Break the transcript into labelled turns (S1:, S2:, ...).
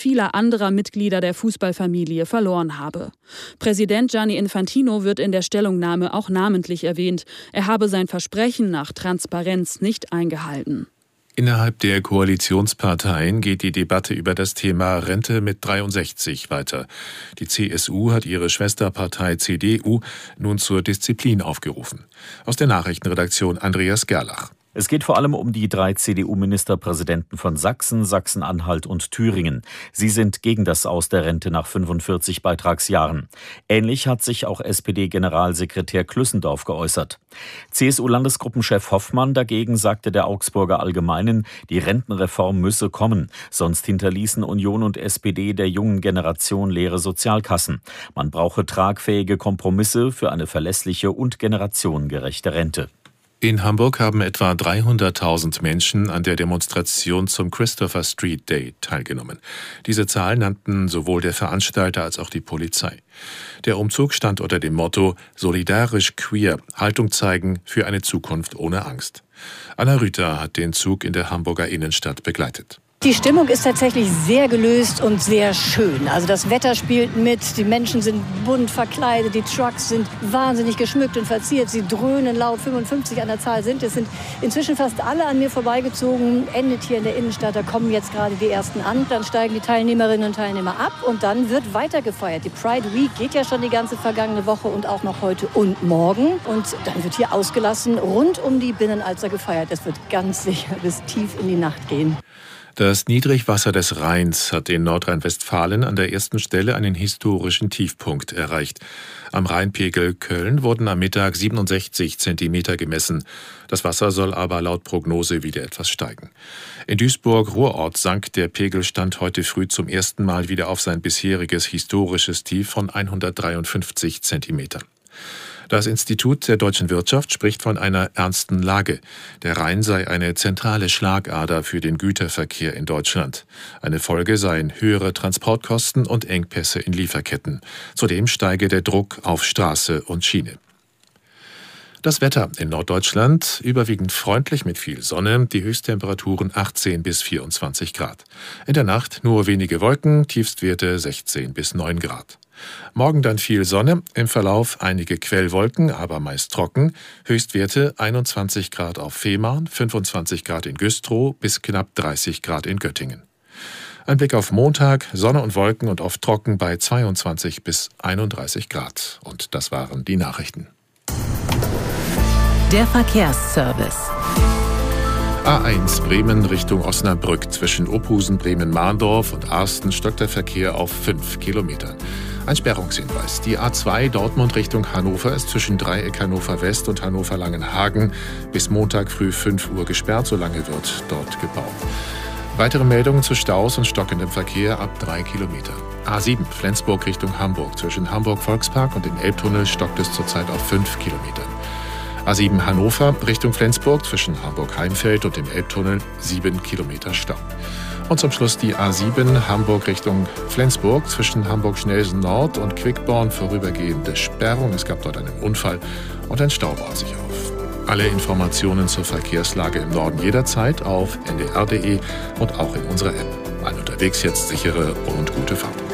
S1: vieler anderer Mitglieder der Fußballfamilie verloren habe. Präsident Gianni Infantino wird in der Stellungnahme auch namentlich erwähnt. Er habe sein Versprechen nach Transparenz nicht eingehalten.
S2: Innerhalb der Koalitionsparteien geht die Debatte über das Thema Rente mit 63 weiter. Die CSU hat ihre Schwesterpartei CDU nun zur Disziplin aufgerufen. Aus der Nachrichtenredaktion Andreas Gerlach.
S3: Es geht vor allem um die 3 CDU-Ministerpräsidenten von Sachsen, Sachsen-Anhalt und Thüringen. Sie sind gegen das Aus der Rente nach 45 Beitragsjahren. Ähnlich hat sich auch SPD-Generalsekretär Klüssendorf geäußert. CSU-Landesgruppenchef Hoffmann dagegen sagte der Augsburger Allgemeinen, die Rentenreform müsse kommen. Sonst hinterließen Union und SPD der jungen Generation leere Sozialkassen. Man brauche tragfähige Kompromisse für eine verlässliche und generationengerechte Rente.
S2: In Hamburg haben etwa 300.000 Menschen an der Demonstration zum Christopher Street Day teilgenommen. Diese Zahl nannten sowohl der Veranstalter als auch die Polizei. Der Umzug stand unter dem Motto »Solidarisch queer, Haltung zeigen für eine Zukunft ohne Angst«. Anna Rüther hat den Zug in der Hamburger Innenstadt begleitet.
S4: Die Stimmung ist tatsächlich sehr gelöst und sehr schön. Also das Wetter spielt mit, die Menschen sind bunt verkleidet, die Trucks sind wahnsinnig geschmückt und verziert. Sie dröhnen laut, 55 an der Zahl sind. Es sind inzwischen fast alle an mir vorbeigezogen, endet hier in der Innenstadt. Da kommen jetzt gerade die ersten an. Dann steigen die Teilnehmerinnen und Teilnehmer ab und dann wird weiter gefeiert. Die Pride Week geht ja schon die ganze vergangene Woche und auch noch heute und morgen. Und dann wird hier ausgelassen rund um die Binnenalster gefeiert. Das wird ganz sicher bis tief in die Nacht gehen.
S2: Das Niedrigwasser des Rheins hat in Nordrhein-Westfalen an der ersten Stelle einen historischen Tiefpunkt erreicht. Am Rheinpegel Köln wurden am Mittag 67 Zentimeter gemessen. Das Wasser soll aber laut Prognose wieder etwas steigen. In Duisburg-Ruhrort sank der Pegelstand heute früh zum ersten Mal wieder auf sein bisheriges historisches Tief von 153 Zentimetern. Das Institut der deutschen Wirtschaft spricht von einer ernsten Lage. Der Rhein sei eine zentrale Schlagader für den Güterverkehr in Deutschland. Eine Folge seien höhere Transportkosten und Engpässe in Lieferketten. Zudem steige der Druck auf Straße und Schiene. Das Wetter in Norddeutschland überwiegend freundlich mit viel Sonne, die Höchsttemperaturen 18 bis 24 Grad. In der Nacht nur wenige Wolken, Tiefstwerte 16 bis 9 Grad. Morgen dann viel Sonne, im Verlauf einige Quellwolken, aber meist trocken, Höchstwerte 21 Grad auf Fehmarn, 25 Grad in Güstrow bis knapp 30 Grad in Göttingen. Ein Blick auf Montag, Sonne und Wolken und oft trocken bei 22 bis 31 Grad. Und das waren die Nachrichten.
S5: Der Verkehrsservice.
S2: A1 Bremen Richtung Osnabrück. Zwischen Ophusen, Bremen-Mahndorf und Arsten stockt der Verkehr auf 5 Kilometern. Ein Sperrungshinweis. Die A2 Dortmund Richtung Hannover ist zwischen Dreieck Hannover West und Hannover Langenhagen bis Montag früh 5 Uhr gesperrt. So lange wird dort gebaut. Weitere Meldungen zu Staus und stockendem Verkehr ab 3 Kilometer. A7 Flensburg Richtung Hamburg. Zwischen Hamburg-Volkspark und dem Elbtunnel stockt es zurzeit auf 5 Kilometern. A7 Hannover Richtung Flensburg zwischen Hamburg-Heimfeld und dem Elbtunnel 7 Kilometer Stau. Und zum Schluss die A7 Hamburg Richtung Flensburg zwischen Hamburg-Schnelsen Nord und Quickborn vorübergehende Sperrung. Es gab dort einen Unfall und ein Stau baut sich auf. Alle Informationen zur Verkehrslage im Norden jederzeit auf ndr.de und auch in unserer App. Allen unterwegs jetzt sichere und gute Fahrt.